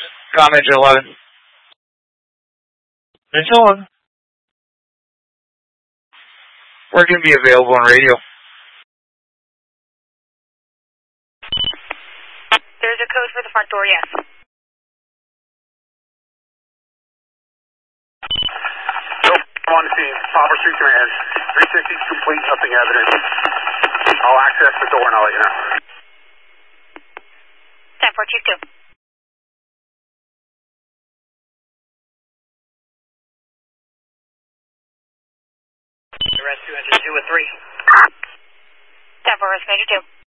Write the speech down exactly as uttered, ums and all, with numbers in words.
Com Engine eleven. Engine eleven. We're going to be available on radio. There's a code for the front door, yes. Nope, I'm on the scene. Poplar Street Command. three sixty complete, nothing evident. I'll access the door and I'll let you know. ten four two two. Rescue engine two with three. ten four, rescue engine two.